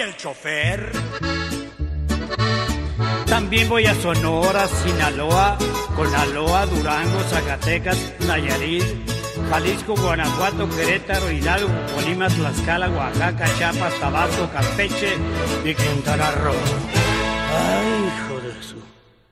el chofer. También voy a Sonora, Sinaloa, Conaloa, Durango, Zacatecas, Nayarit, Jalisco, Guanajuato, Querétaro, Hidalgo, Colima, Tlaxcala, Oaxaca, Chiapas, Tabasco, Campeche y Quintana Roo. Ay, hijo de su...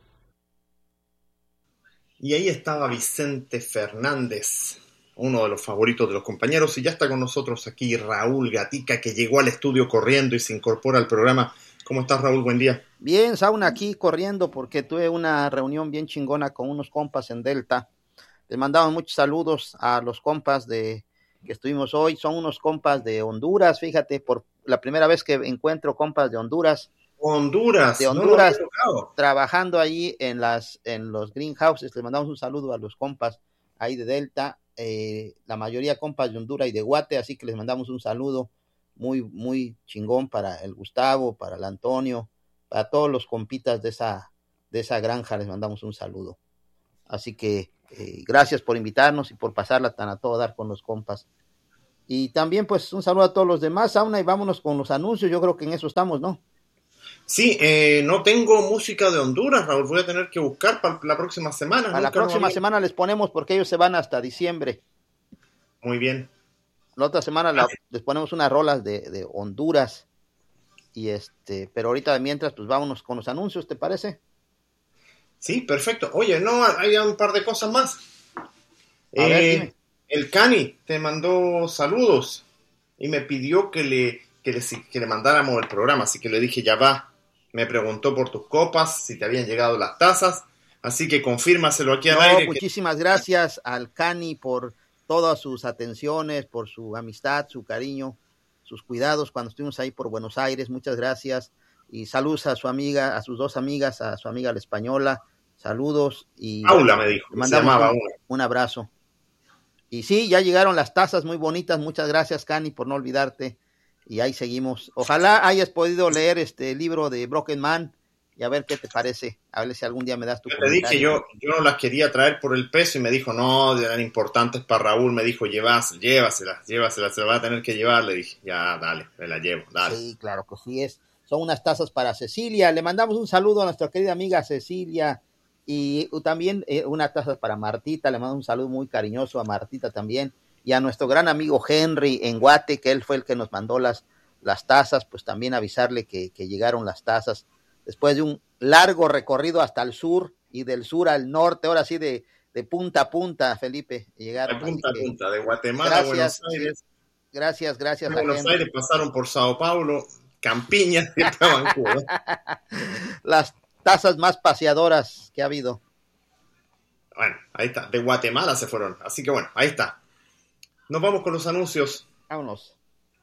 Y ahí estaba Vicente Fernández, uno de los favoritos de los compañeros, y ya está con nosotros aquí Raúl Gatica, que llegó al estudio corriendo y se incorpora al programa. ¿Cómo estás, Raúl? Buen día. Bien, Sauna, aquí corriendo porque tuve una reunión bien chingona con unos compas en Delta. Les mandamos muchos saludos a los compas que estuvimos hoy. Son unos compas de Honduras, fíjate, por la primera vez que encuentro compas de Honduras. Honduras, no, trabajando ahí en los greenhouses. Les mandamos un saludo a los compas ahí de Delta, la mayoría compas de Honduras y de Guate, así que les mandamos un saludo muy, muy chingón para el Gustavo, para el Antonio, para todos los compitas de esa granja, les mandamos un saludo. Así que gracias por invitarnos y por pasarla tan a todo dar con los compas. Y también pues un saludo a todos los demás, Sauna, y vámonos con los anuncios. Yo creo que en eso estamos, ¿no? Sí, no tengo música de Honduras, Raúl, voy a tener que buscar para la próxima semana. Para la próxima semana les ponemos, porque ellos se van hasta diciembre. Muy bien. La otra semana les ponemos unas rolas de Honduras, pero ahorita mientras, pues vámonos con los anuncios, ¿te parece? Sí, perfecto. Oye, no, hay un par de cosas más. A ver, dime. El Cani te mandó saludos y me pidió que le mandáramos el programa, así que le dije, ya va. Me preguntó por tus copas, si te habían llegado las tazas, así que confírmaselo aquí al aire. Muchísimas gracias al Cani por todas sus atenciones, por su amistad, su cariño, sus cuidados cuando estuvimos ahí por Buenos Aires. Muchas gracias y saludos a su amiga, a sus dos amigas, a su amiga la española. Saludos y Paula me dijo, se llamaba un abrazo. Y sí, ya llegaron las tazas muy bonitas. Muchas gracias, Cani, por no olvidarte. Y ahí seguimos. Ojalá hayas podido leer este libro de Broken Man y a ver qué te parece. A ver si algún día me das tu comentario. Le dije, yo no las quería traer por el peso y me dijo, no, eran importantes para Raúl. Me dijo, llévaselas, se las va a tener que llevar. Le dije, ya, dale, me las llevo, dale. Sí, claro que sí es. Son unas tazas para Cecilia. Le mandamos un saludo a nuestra querida amiga Cecilia y también unas tazas para Martita. Le mando un saludo muy cariñoso a Martita también. Y a nuestro gran amigo Henry en Guate, que él fue el que nos mandó las tazas, pues también avisarle que llegaron las tazas después de un largo recorrido hasta el sur y del sur al norte, ahora sí de punta a punta, Felipe, llegaron. De punta a punta, de Guatemala a Buenos Aires. Sí, gracias. De Buenos Aires pasaron por Sao Paulo, Campiña y Vancouver. Las tazas más paseadoras que ha habido. Bueno, ahí está, de Guatemala se fueron, así que bueno, ahí está. Nos vamos con los anuncios. Vámonos.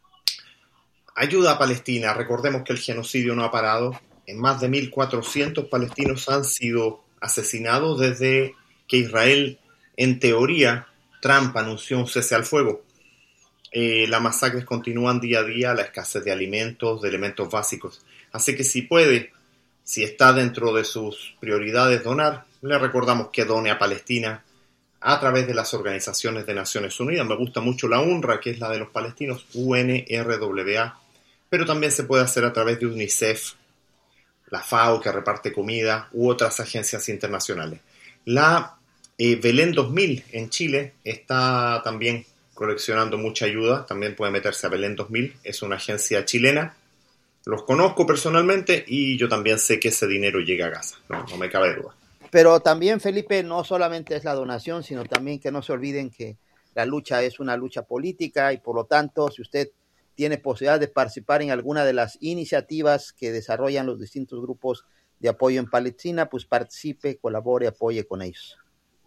Ayuda a Palestina. Recordemos que el genocidio no ha parado. En más de 1.400 palestinos han sido asesinados desde que Israel, en teoría, Trump anunció un cese al fuego. Las masacres continúan día a día, la escasez de alimentos, de elementos básicos. Así que si puede, si está dentro de sus prioridades donar, le recordamos que done a Palestina a través de las organizaciones de Naciones Unidas. Me gusta mucho la UNRWA, que es la de los palestinos, UNRWA, pero también se puede hacer a través de UNICEF, la FAO, que reparte comida, u otras agencias internacionales. La Belén 2000 en Chile está también coleccionando mucha ayuda. También puede meterse a Belén 2000, es una agencia chilena. Los conozco personalmente y yo también sé que ese dinero llega a Gaza, no me cabe duda. Pero también, Felipe, no solamente es la donación, sino también que no se olviden que la lucha es una lucha política y por lo tanto, si usted tiene posibilidad de participar en alguna de las iniciativas que desarrollan los distintos grupos de apoyo en Palestina, pues participe, colabore, apoye con ellos.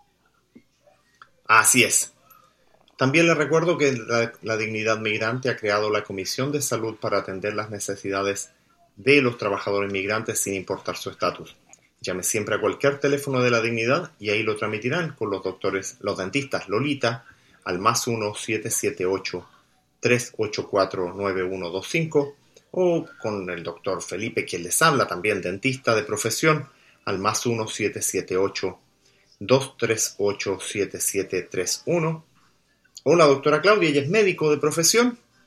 Así es. También les recuerdo que la Dignidad Migrante ha creado la Comisión de Salud para atender las necesidades de los trabajadores migrantes sin importar su estatus. Llame siempre a cualquier teléfono de la Dignidad y ahí lo transmitirán con los dentistas Lolita al +1 778 384 9125 o con el doctor Felipe, quien les habla, también dentista de profesión, al +1 778 238 7731 o la doctora Claudia, ella es médico de profesión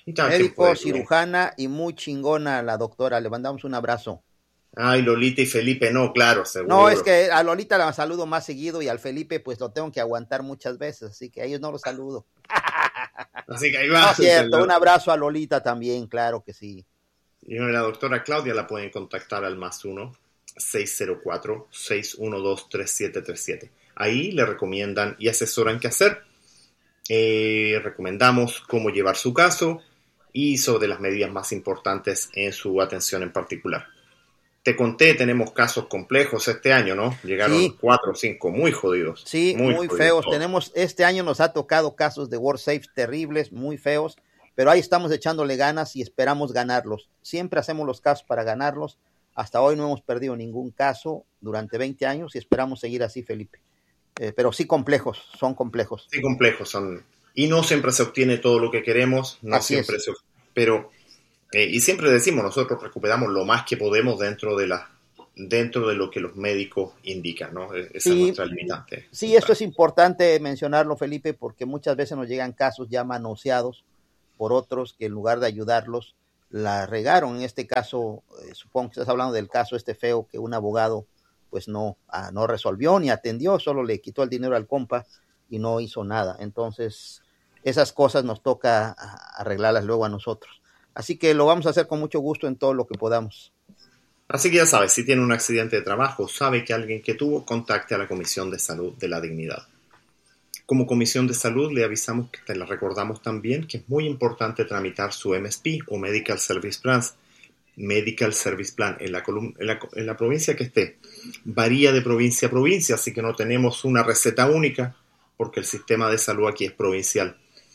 Y cada quien Médico, puede. cirujana y muy chingona la doctora. Le mandamos un abrazo. Ay, Lolita y Felipe, no, claro, No, es seguro. que a Lolita la saludo más seguido y al Felipe pues lo tengo que aguantar muchas veces, así que a ellos no los saludo. Así que ahí No va. es cierto, un abrazo a Lolita también, claro que sí. Y la doctora Claudia la pueden contactar al +1 604 612 3737. Ahí le recomiendan y asesoran qué hacer. Recomendamos cómo llevar su caso y sobre las medidas más importantes en su atención en particular. Te conté, tenemos casos complejos este año, ¿no? Llegaron Sí. 4 o 5 muy jodidos. Sí, muy jodidos feos. todos. Este año nos ha tocado casos de WorldSafe terribles, muy feos, pero ahí estamos echándole ganas y esperamos ganarlos. Siempre hacemos los casos para ganarlos. Hasta hoy no hemos perdido ningún caso durante 20 años y esperamos seguir así, Felipe. Pero sí complejos, son complejos. Sí, complejos son. Y no siempre se obtiene todo lo que queremos, no Así siempre es. pero y siempre decimos, nosotros recuperamos lo más que podemos dentro de lo que los médicos indican, ¿no? Esa es Sí, nuestra limitante. sí, esto es importante mencionarlo, Felipe, porque muchas veces nos llegan casos ya manoseados por otros que en lugar de ayudarlos, la regaron. En este caso, supongo que estás hablando del caso este feo que un abogado pues no resolvió ni atendió, solo le quitó el dinero al compa y no hizo nada. Entonces, esas cosas nos toca arreglarlas luego a nosotros. Así que lo vamos a hacer con mucho gusto en todo lo que podamos. Así que ya sabes, si tiene un accidente de trabajo, sabe que alguien que tuvo, contacte a la Comisión de Salud de la Dignidad. Como Comisión de Salud le avisamos, te la recordamos también, que es muy importante tramitar su MSP o Medical Service Plans. Medical Service Plan en la provincia que esté. Varía de provincia a provincia, así que no tenemos una receta única, porque el sistema de salud aquí es provincial.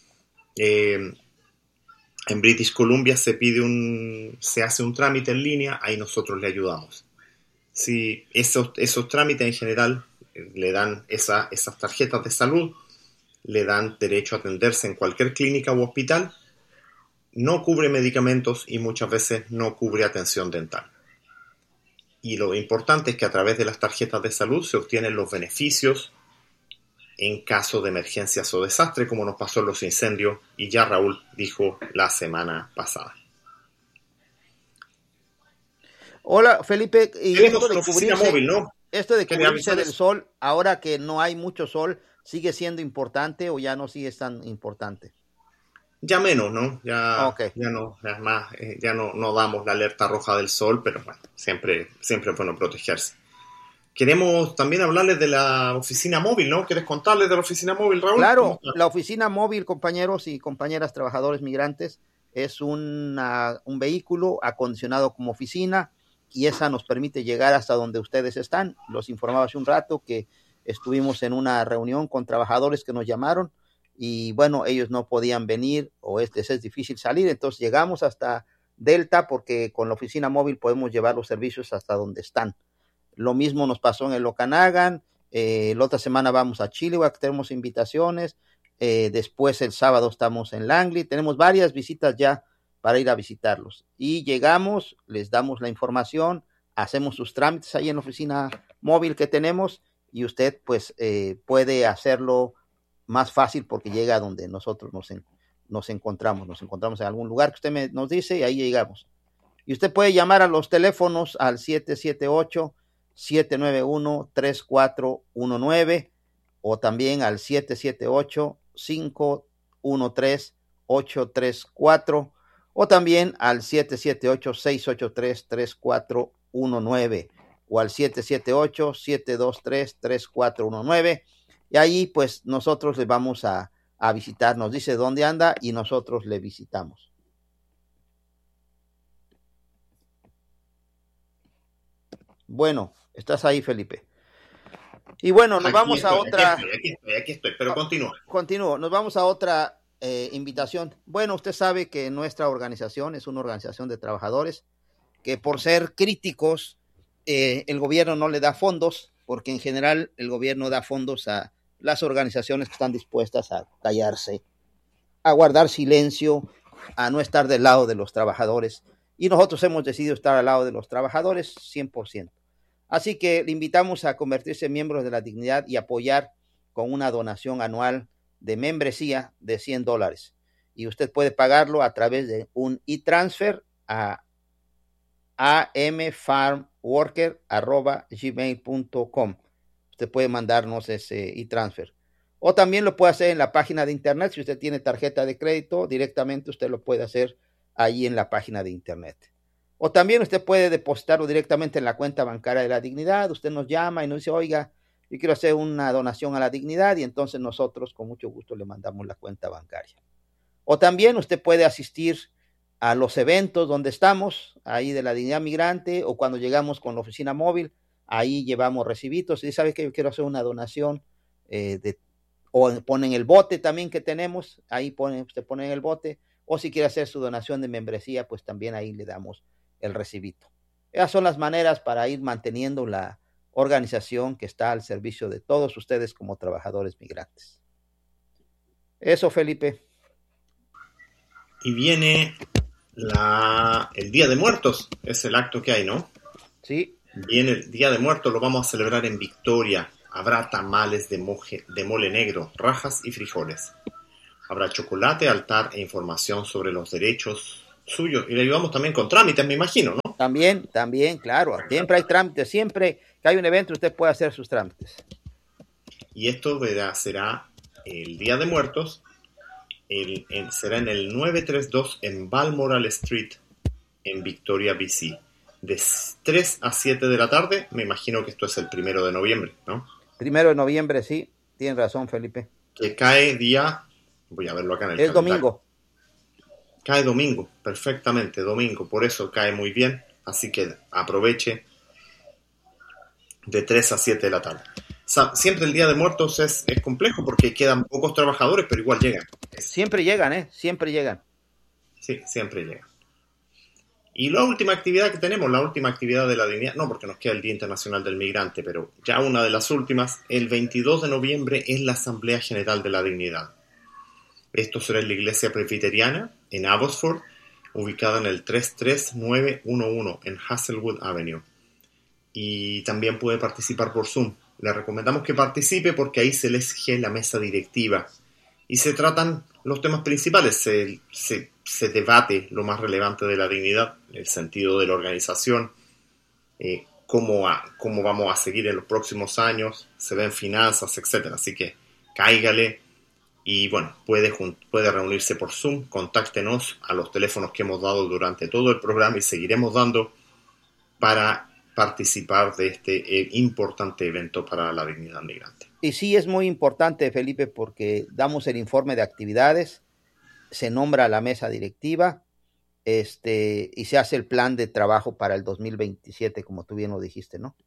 En British Columbia se hace un trámite en línea, ahí nosotros le ayudamos. Si esos trámites en general le dan esas tarjetas de salud, le dan derecho a atenderse en cualquier clínica u hospital, no cubre medicamentos y muchas veces no cubre atención dental. Y lo importante es que a través de las tarjetas de salud se obtienen los beneficios en caso de emergencias o desastre, como nos pasó en los incendios, y ya Raúl dijo la semana pasada. Hola, Felipe, y Tenemos una oficina móvil, ¿no? Esto de cubrirse del sol, ahora que no hay mucho sol, ¿sigue siendo importante o ya no sigue tan importante? Ya menos, ¿no? Okay. Ya no, es más, ya no damos la alerta roja del sol, pero bueno, siempre es bueno protegerse. Queremos también hablarles de la oficina móvil, ¿no? ¿Quieres contarles de la oficina móvil, Raúl? Claro, la oficina móvil, compañeros y compañeras trabajadores migrantes, es un vehículo acondicionado como oficina y esa nos permite llegar hasta donde ustedes están. Los informaba hace un rato que estuvimos en una reunión con trabajadores que nos llamaron y bueno, ellos no podían venir o es difícil salir, entonces llegamos hasta Delta porque con la oficina móvil podemos llevar los servicios hasta donde están. Lo mismo nos pasó en el Okanagan, la otra semana vamos a Chilliwack, tenemos invitaciones, después el sábado estamos en Langley, tenemos varias visitas ya para ir a visitarlos y llegamos, les damos la información, hacemos sus trámites ahí en la oficina móvil que tenemos y usted pues puede hacerlo más fácil porque llega a donde nosotros nos encontramos en algún lugar que usted nos dice y ahí llegamos. Y usted puede llamar a los teléfonos al 778-791-3419 o también al 778-513-834 o también al 778-683-3419 o al 778-723-3419 y ahí pues nosotros le vamos a visitar, nos dice dónde anda y nosotros le visitamos. Bueno, estás ahí, Felipe. Y bueno, nos vamos a otra... Aquí estoy, pero continúa. Continúo, nos vamos a otra invitación. Bueno, usted sabe que nuestra organización es una organización de trabajadores que por ser críticos, el gobierno no le da fondos, porque en general el gobierno da fondos a las organizaciones que están dispuestas a callarse, a guardar silencio, a no estar del lado de los trabajadores. Y nosotros hemos decidido estar al lado de los trabajadores 100%. Así que le invitamos a convertirse en miembros de la dignidad y apoyar con una donación anual de membresía de $100. y usted puede pagarlo a través de un e-transfer a amfarmworker@gmail.com. Usted puede mandarnos ese e-transfer. O también lo puede hacer en la página de internet. Si usted tiene tarjeta de crédito, directamente usted lo puede hacer ahí en la página de internet. O también usted puede depositarlo directamente en la cuenta bancaria de la Dignidad. Usted nos llama y nos dice, oiga, yo quiero hacer una donación a la Dignidad, y entonces nosotros con mucho gusto le mandamos la cuenta bancaria. O también usted puede asistir a los eventos donde estamos, ahí de la Dignidad Migrante, o cuando llegamos con la oficina móvil, ahí llevamos recibitos. Y sabe que yo quiero hacer una donación o ponen el bote también que tenemos, ahí usted pone en el bote, o si quiere hacer su donación de membresía, pues también ahí le damos el recibito. Esas son las maneras para ir manteniendo la organización que está al servicio de todos ustedes como trabajadores migrantes. Eso, Felipe. Y viene el Día de Muertos, es el acto que hay, ¿no? Sí. Viene el Día de Muertos, lo vamos a celebrar en Victoria. Habrá tamales de mole negro, rajas y frijoles. Habrá chocolate, altar e información sobre los derechos suyos. Y le ayudamos también con trámites, me imagino, ¿no? También, claro. Siempre hay trámites. Siempre que hay un evento, usted puede hacer sus trámites. Y esto será el Día de Muertos. Será en el 932 en Balmoral Street, en Victoria, BC. De 3 a 7 de la tarde. Me imagino que esto es el 1 de noviembre, ¿no? 1 de noviembre, sí. Tiene razón, Felipe. Que cae día... Voy a verlo acá en el calendario. Domingo. Cae domingo, perfectamente, domingo. Por eso cae muy bien. Así que aproveche de 3 a 7 de la tarde. Siempre el Día de Muertos es complejo porque quedan pocos trabajadores, pero igual llegan. Siempre llegan, Siempre llegan. Sí, siempre llegan. Y la última actividad que tenemos, la última actividad de la Dignidad, no porque nos queda el Día Internacional del Migrante, pero ya una de las últimas, el 22 de noviembre es la Asamblea General de la Dignidad. Esto será en la Iglesia Presbiteriana, en Abbotsford, ubicada en el 33911 en Hazelwood Avenue. Y también puede participar por Zoom. Le recomendamos que participe porque ahí se elige la mesa directiva y se tratan los temas principales. Se debate lo más relevante de la dignidad, el sentido de la organización, cómo vamos a seguir en los próximos años, se ven finanzas, etc. Así que cáigale y bueno, puede reunirse por Zoom. Contáctenos a los teléfonos que hemos dado durante todo el programa y seguiremos dando para participar de este importante evento para la dignidad migrante. Y sí, es muy importante, Felipe, porque damos el informe de actividades, se nombra la mesa directiva, y se hace el plan de trabajo para el 2027, como tú bien lo dijiste, ¿no?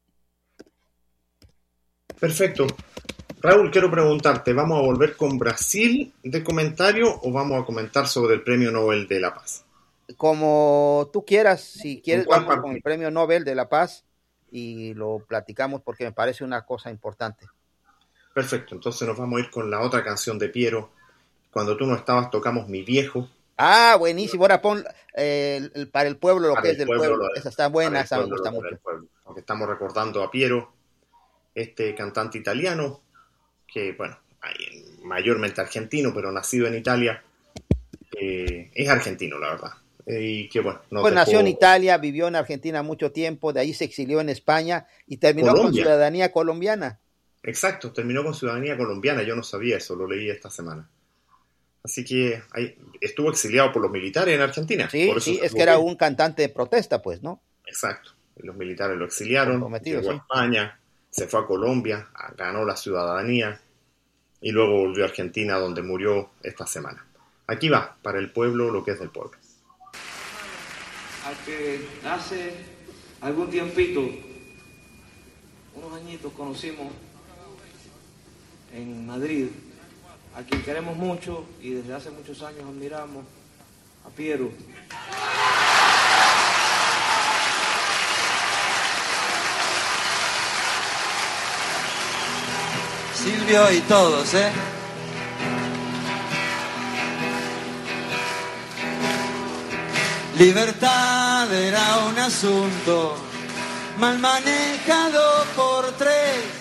Perfecto. Raúl, quiero preguntarte, ¿vamos a volver con Brasil de comentario o vamos a comentar sobre el Premio Nobel de la Paz? Como tú quieras, si quieres vamos con el Premio Nobel de la Paz y lo platicamos porque me parece una cosa importante. Perfecto, entonces nos vamos a ir con la otra canción de Piero. Cuando tú no estabas tocamos Mi Viejo. Ah, buenísimo, ahora pon para el pueblo, lo que es del pueblo. Esa está buena, esa me gusta mucho. Porque estamos recordando a Piero, este cantante italiano, que bueno, mayormente argentino, pero nacido en Italia. Es argentino, la verdad. Y que bueno, pues nació en Italia, vivió en Argentina mucho tiempo, de ahí se exilió en España y terminó con ciudadanía colombiana. Exacto, terminó con ciudadanía colombiana, yo no sabía eso, lo leí esta semana. Así que estuvo exiliado por los militares en Argentina. Sí, sí, es que era un cantante de protesta, pues, ¿no? Exacto, los militares lo exiliaron, llegó a España, se fue a Colombia, ganó la ciudadanía y luego volvió a Argentina, donde murió esta semana. Aquí va, para el pueblo, lo que es del pueblo. Al que hace algún tiempito, unos añitos, conocimos en Madrid, a quien queremos mucho y desde hace muchos años admiramos, a Piero. Silvio y todos, Libertad era un asunto mal manejado por tres.